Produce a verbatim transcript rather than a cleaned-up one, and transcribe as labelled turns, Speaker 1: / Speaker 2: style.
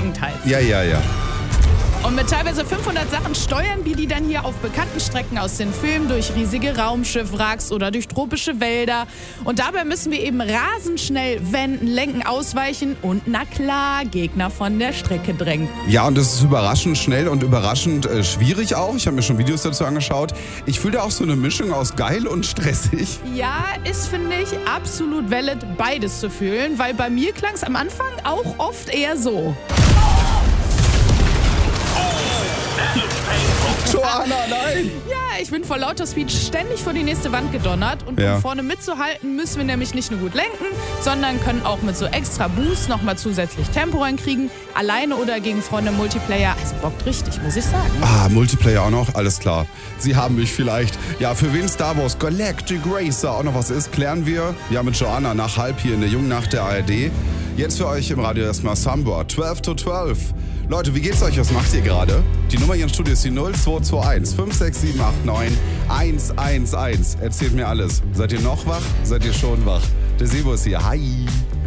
Speaker 1: Gegenteils.
Speaker 2: Ja, ja, ja.
Speaker 1: Und mit teilweise fünfhundert Sachen steuern wir die dann hier auf bekannten Strecken aus den Filmen durch riesige Raumschiffwracks oder durch tropische Wälder. Und dabei müssen wir eben rasend schnell wenden, lenken, ausweichen und na klar, Gegner von der Strecke drängen.
Speaker 2: Ja, und das ist überraschend schnell und überraschend äh, schwierig auch. Ich habe mir schon Videos dazu angeschaut. Ich fühle da auch so eine Mischung aus geil und stressig.
Speaker 1: Ja, ist, finde ich, absolut valid, beides zu fühlen, weil bei mir klang es am Anfang auch oft eher so.
Speaker 2: Joanna, nein!
Speaker 1: Ja, ich bin vor lauter Speed ständig vor die nächste Wand gedonnert. Und
Speaker 2: Ja.
Speaker 1: um vorne mitzuhalten, müssen wir nämlich nicht nur gut lenken, sondern können auch mit so extra Boost nochmal zusätzlich Tempo reinkriegen. Alleine oder gegen Freunde im Multiplayer. Also bockt richtig, muss ich sagen.
Speaker 2: Ah, Multiplayer auch noch, alles klar. Sie haben mich vielleicht. Ja, für wen Star Wars Galactic Racer auch noch was ist, klären wir. Ja, mit Joanna nach halb hier in der Jungnacht der A R D. Jetzt für euch im Radio erstmal Samba, zwölf to zwölf. Leute, wie geht's euch? Was macht ihr gerade? Die Nummer hier im Studio ist die null zwei zwei eins fünf sechs sieben acht neun eins eins eins. Erzählt mir alles. Seid ihr noch wach? Seid ihr schon wach? Der Sebo ist hier. Hi.